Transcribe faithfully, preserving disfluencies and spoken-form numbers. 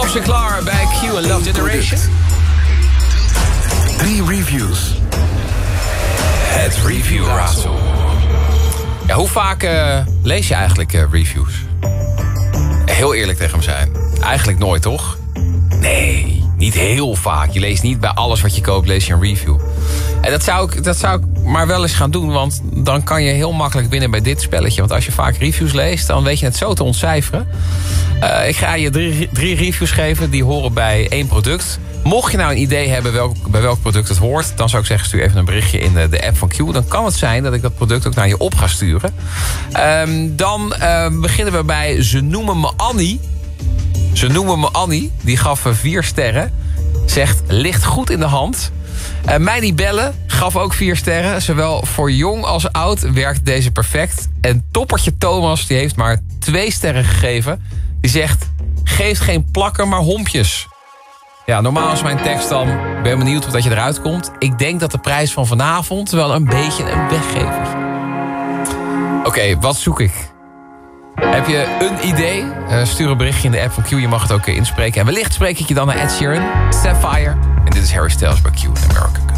Sinclair bij Q en Love Generation. Drie reviews. Het review raadsel. Ja, hoe vaak uh, lees je eigenlijk uh, reviews? Heel eerlijk tegen me zijn. Eigenlijk nooit, toch? Nee, niet heel vaak. Je leest niet bij alles wat je koopt, lees je een review. En dat zou ik, dat zou ik maar wel eens gaan doen, want dan kan je heel makkelijk winnen bij dit spelletje. Want als je vaak reviews leest, dan weet je het zo te ontcijferen. Uh, ik ga je drie, drie reviews geven, die horen bij één product. Mocht je nou een idee hebben welk, bij welk product het hoort, dan zou ik zeggen, stuur even een berichtje in de, de app van Q. Dan kan het zijn dat ik dat product ook naar je op ga sturen. Um, dan uh, beginnen we bij Ze noemen me Annie. Ze noemen me Annie. Die gaf vier sterren. Zegt, ligt goed in de hand. Uh, mij die bellen gaf ook vier sterren. Zowel voor jong als oud werkt deze perfect. En toppertje Thomas, die heeft maar twee sterren gegeven. Die zegt, geeft geen plakken, maar hompjes. Ja, normaal is mijn tekst dan, ik ben benieuwd of dat je eruit komt. Ik denk dat de prijs van vanavond wel een beetje een weggever is. Oké, okay, wat zoek ik? Heb je een idee? Uh, stuur een berichtje in de app van Q. Je mag het ook inspreken. En wellicht spreek ik je dan naar Ed Sheeran, Sapphire. En dit is Harry Styles bij Q in America.